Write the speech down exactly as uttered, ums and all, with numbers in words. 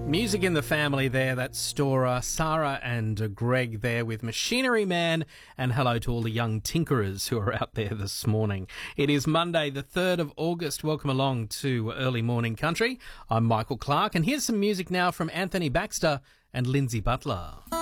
Music in the family there, that's Stora, Sarah and Greg there with Machinery Man, and hello to all the young tinkerers who are out there this morning. It is Monday the third of August. Welcome along to Early Morning Country. I'm Michael Clark, and here's some music now from Anthony Baxter and Lindsay Butler.